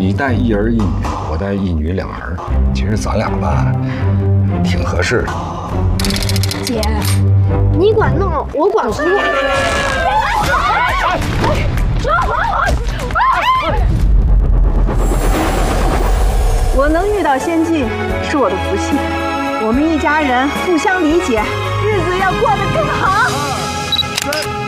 你带一儿一女，我带一女两儿，其实咱俩吧，挺合适的。 姐，你管弄，我管哭。 我能遇到仙境是我的福气，我们一家人互相理解，日子要过得更好。 2、3。